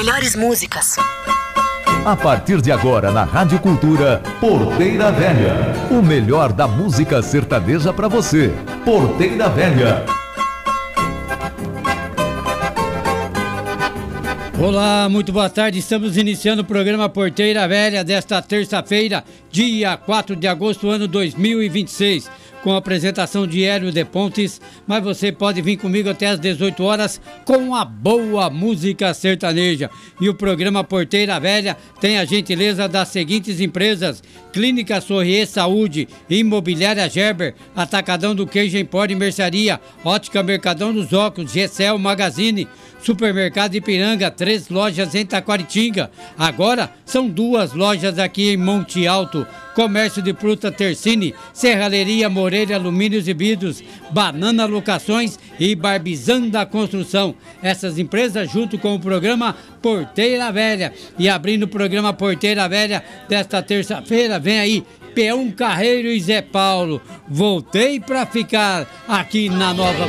melhores músicas. A partir de agora na Rádio Cultura, Porteira Velha. O melhor da música sertaneja para você. Porteira Velha. Olá, muito boa tarde. Estamos iniciando o programa Porteira Velha desta terça-feira, dia 4 de agosto, ano 2026. Com a apresentação de Hélio de Pontes, mas você pode vir comigo até às 18 horas com a boa música sertaneja. E o programa Porteira Velha tem a gentileza das seguintes empresas: Clínica Sorrier Saúde, Imobiliária Gerber, Atacadão do Queijo Empório e Mercearia, Ótica Mercadão dos Óculos, Gessel Magazine, Supermercado Ipiranga, 3 lojas em Taquaritinga. Agora são 2 lojas aqui em Monte Alto. Comércio de Fruta Tercine, Serralheria Moreira Alumínios e Vidros, Banana Locações e Barbizanda Construção. Essas empresas junto com o programa Porteira Velha. E abrindo o programa Porteira Velha desta terça-feira, vem aí Peão Carreiro e Zé Paulo. Voltei pra ficar aqui na Nova